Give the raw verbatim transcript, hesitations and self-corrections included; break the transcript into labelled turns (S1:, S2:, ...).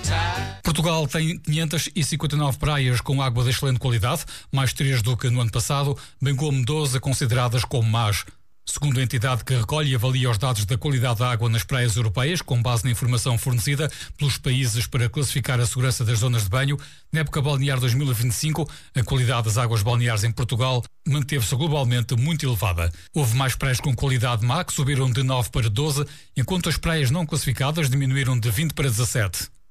S1: Portugal tem quinhentas e cinquenta e nove praias com água de excelente qualidade, mais três do que no ano passado, bem como doze consideradas como más. Segundo a entidade que recolhe e avalia os dados da qualidade da água nas praias europeias, com base na informação fornecida pelos países para classificar a segurança das zonas de banho, na época balnear dois mil e vinte e cinco, a qualidade das águas balneares em Portugal manteve-se globalmente muito elevada. Houve mais praias com qualidade má, que subiram de nove para doze, enquanto as praias não classificadas diminuíram de vinte para dezassete.